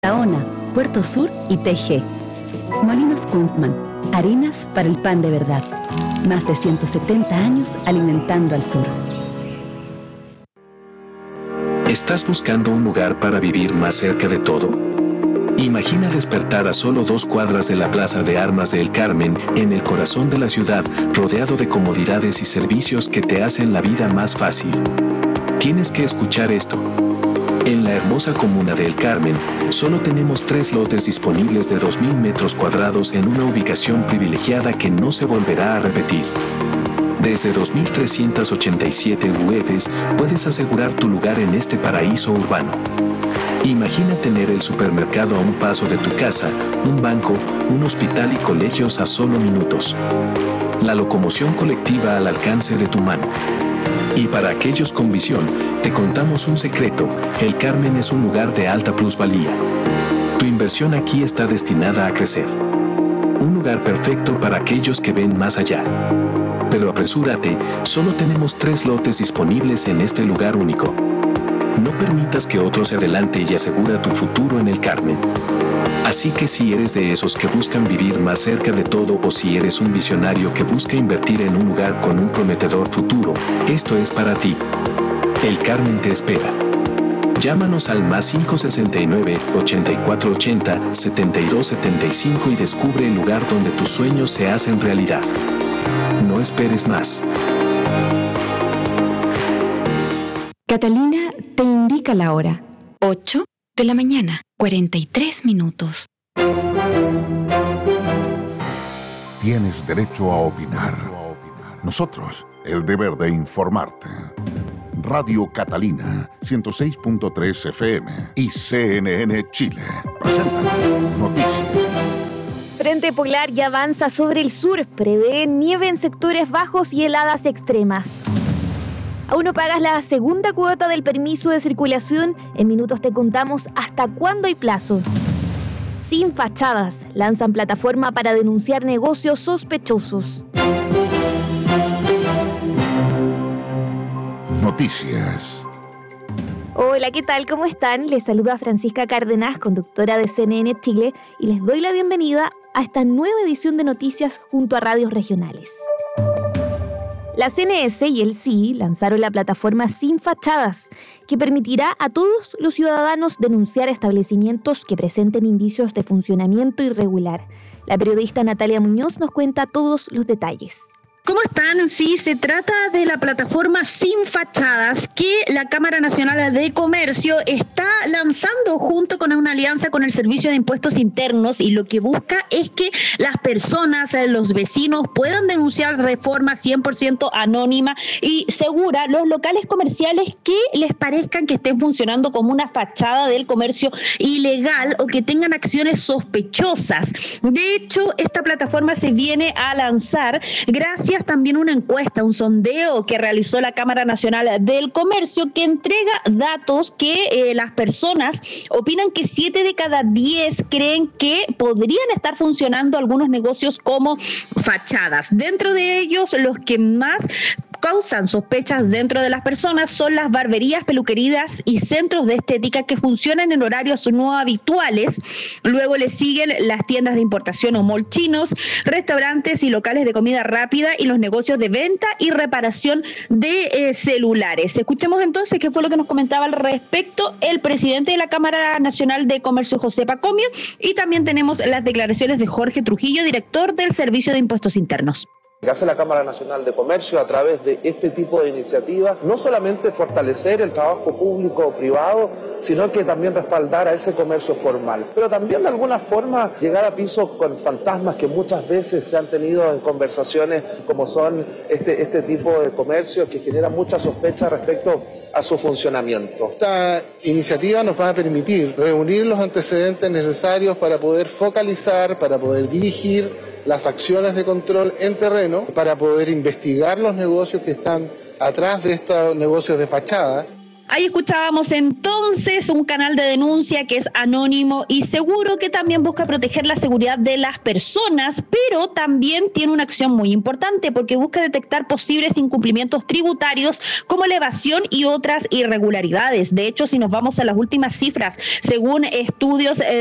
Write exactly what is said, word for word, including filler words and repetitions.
Taona, Puerto Sur y T G. Molinos Kunstmann, harinas para el pan de verdad. Más de ciento setenta años alimentando al sur. ¿Estás buscando un lugar para vivir más cerca de todo? Imagina despertar a solo dos cuadras de la Plaza de Armas de El Carmen, en el corazón de la ciudad, rodeado de comodidades y servicios que te hacen la vida más fácil. Tienes que escuchar esto. En la hermosa comuna de El Carmen, solo tenemos tres lotes disponibles de dos mil metros cuadrados en una ubicación privilegiada que no se volverá a repetir. Desde dos mil trescientos ochenta y siete U Fs puedes asegurar tu lugar en este paraíso urbano. Imagina tener el supermercado a un paso de tu casa, un banco, un hospital y colegios a solo minutos. La locomoción colectiva al alcance de tu mano. Y para aquellos con visión, te contamos un secreto: El Carmen es un lugar de alta plusvalía. Tu inversión aquí está destinada a crecer. Un lugar perfecto para aquellos que ven más allá. Pero apresúrate, solo tenemos tres lotes disponibles en este lugar único. No permitas que otro se adelante y asegura tu futuro en El Carmen. Así que si eres de esos que buscan vivir más cerca de todo, o si eres un visionario que busca invertir en un lugar con un prometedor futuro, esto es para ti. El Carmen te espera. Llámanos al más cinco sesenta y nueve, ochenta y cuatro ochenta, setenta y dos setenta y cinco y descubre el lugar donde tus sueños se hacen realidad. No esperes más. Catalina te indica la hora. ocho de la mañana, cuarenta y tres minutos. Tienes derecho a opinar. Nosotros, el deber de informarte. Radio Catalina, ciento seis punto tres F M y C N N Chile presentan Noticias. Frente polar ya avanza sobre el sur. Prevé nieve en sectores bajos y heladas extremas. ¿Aún no pagas la segunda cuota del permiso de circulación? En minutos te contamos hasta cuándo hay plazo. Sin fachadas, lanzan plataforma para denunciar negocios sospechosos. Noticias. Hola, ¿qué tal? ¿Cómo están? Les saluda Francisca Cárdenas, conductora de C N N Chile, y les doy la bienvenida a esta nueva edición de noticias junto a radios regionales. La C N S y el C I lanzaron la plataforma Sin Fachadas, que permitirá a todos los ciudadanos denunciar establecimientos que presenten indicios de funcionamiento irregular. La periodista Natalia Muñoz nos cuenta todos los detalles. ¿Cómo están? Sí, se trata de la plataforma Sin Fachadas que la Cámara Nacional de Comercio está lanzando junto con una alianza con el Servicio de Impuestos Internos, y lo que busca es que las personas, los vecinos, puedan denunciar de forma cien por ciento anónima y segura los locales comerciales que les parezcan que estén funcionando como una fachada del comercio ilegal o que tengan acciones sospechosas. De hecho, esta plataforma se viene a lanzar gracias también una encuesta, un sondeo que realizó la Cámara Nacional del Comercio, que entrega datos que eh, las personas opinan que siete de cada diez creen que podrían estar funcionando algunos negocios como fachadas. Dentro de ellos, los que más causan sospechas dentro de las personas son las barberías, peluquerías y centros de estética que funcionan en horarios no habituales. Luego le siguen las tiendas de importación o mall chinos, restaurantes y locales de comida rápida y los negocios de venta y reparación de eh, celulares. Escuchemos entonces qué fue lo que nos comentaba al respecto el presidente de la Cámara Nacional de Comercio, José Pacomio, y también tenemos las declaraciones de Jorge Trujillo, director del Servicio de Impuestos Internos. Que hace la Cámara Nacional de Comercio a través de este tipo de iniciativas, no solamente fortalecer el trabajo público o privado, sino que también respaldar a ese comercio formal, pero también de alguna forma llegar a pisos con fantasmas que muchas veces se han tenido en conversaciones, como son este, este tipo de comercios que generan mucha sospecha respecto a su funcionamiento. Esta iniciativa nos va a permitir reunir los antecedentes necesarios para poder focalizar, para poder dirigir las acciones de control en terreno, para poder investigar los negocios que están atrás de estos negocios de fachada. Ahí escuchábamos entonces un canal de denuncia que es anónimo y seguro, que también busca proteger la seguridad de las personas, pero también tiene una acción muy importante porque busca detectar posibles incumplimientos tributarios como la evasión y otras irregularidades. De hecho, si nos vamos a las últimas cifras, según estudios eh,